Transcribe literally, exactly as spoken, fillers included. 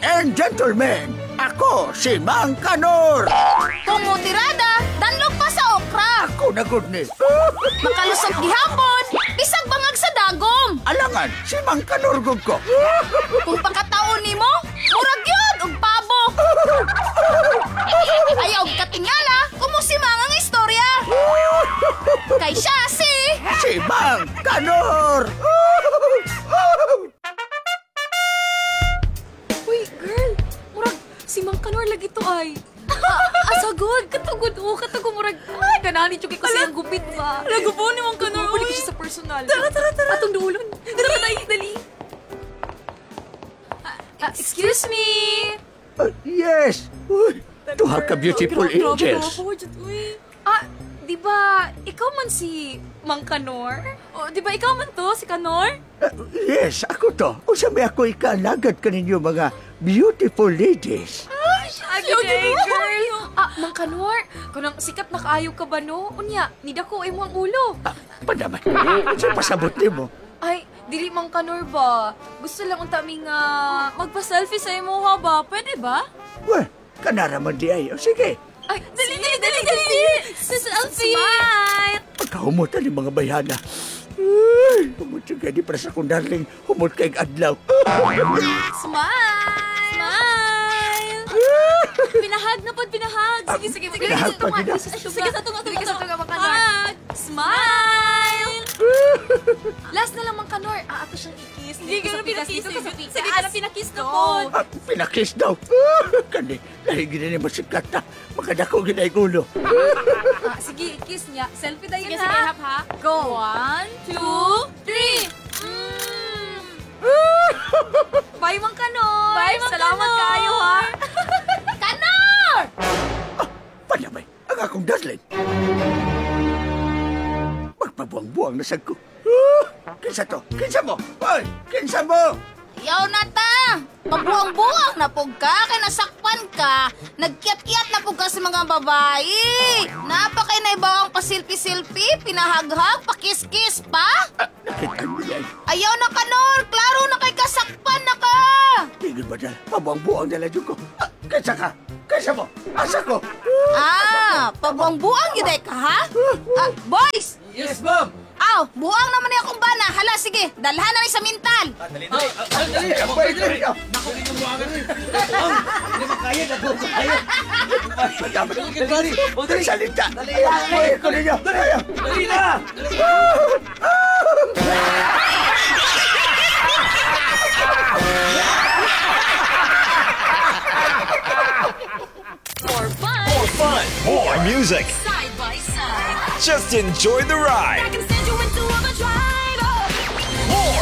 and gentlemen, ako si Mang Kanor. Kung mo tirada, danlog pa sa okra. Ako na good ni. Makalusot gihapon, bisag bangag sa dagom. Alangan, si Mang Kanor gud ko. Kung pagkataon nimo, murag yun og pabo. Ayaw katingala, kumusimang ang istorya. Kay siya si... Si Mang Kanor. Uy, girl! Murag, si Mang Kanor lagi to ay. Asagod! Katugod o, katugod murag. Ay, ganani chuki kasi ang gupit ba? Nagupo ni Mang Kanor. Balik siya sa personal. Tara, tara, tara. Atong duulon. Tara, dali, dali. Ah, excuse me! Uh, yes. Uy, tuha ka beautiful angels. Ah, di ba, ikaw man si Mang Kanor? O, di ba ikaw man to, si Kanor? Uh, yes, ako to. O sabi ako ikalagad ka ninyo mga beautiful ladies. Agay, girl! Ah, Mang Kanor, kanang sikat na kaayo ka ba, no? Unya, nida ko ay mo ang ulo. Ah, panaman. Sa pasabot mo. Ay, dili Mang Kanor ba? Gusto lang unta mi nga magpa-selfie sa imo ha ba? Pwede ba? Well, kanaraman di ay. O sige. Ay, dali, dali, dali, dali! Sa selfie! Smile! Pagkahumutan ng mga bayana. Ay, humot yung gani para sa kong darling. Humot kay adlaw. Smile! Smile! Pinahag na po, pinahag. Sige, sige, sige. Pinahag pa gina. Sige, sa tunga, tunga, sa tunga, Mang Kanor. Hug! Smile! Last na lang, Mang Kanor. Ah, ato siyang ikis. Sige, ganun pinakis. Sige, ganun pinakis na po. Ah, pinakis daw. Kani, dahil gina niya masikat na. Makadako gina yung ulo. Ah, sige, kiss niya. Selfie tayo Sige, na. sige, hap, ha? Go. One, two, three. Mm. Bye, Mang Kanor. Bye, Mang Salamat Kanor. kayo, ha. Kanor! Ah, panamay, ang akong darling. Magpabuang-buang na sag ko. Ah, kinsa to? Kinsa mo? Hoy, kinsa mo? Yaw na ta! Pagbuang-buang na pug ka, kay nasakpan ka. Nagkiyat-kiyat na pug ka sa mga babae. Napa kay na ibawang pasilpi-silpi, pinahaghag, pakis-kis pa? Ah, nakita mo yan. Ayaw na Kanor! Klaro na kay kasakpan na ka! Tingin ba dyan? Pabuang-buang na lang ko. Ah, kinsa ka? Kinsa mo? Asa ko? Ah, pagbuang-buang yun ka, ha? Ah, boys! Yes, ma'am! Aw, buang naman niya akong bana. Hala, sige, dalhan na ni sa mental. Dali, dali! Ah, dali! Ako, dali, dali! Naku, hindi mo buwangan rin! Ma'am, hindi mo kaya, naku, kaya! Madami. Dali! O, dali! Salita. Dali Ayaw, lang, ayaw ko ninyo. Ayaw. Dali na! Dali! More fun. More fun, more music. Side by side. Just enjoy the I ride. can send you into overdrive. Oh. More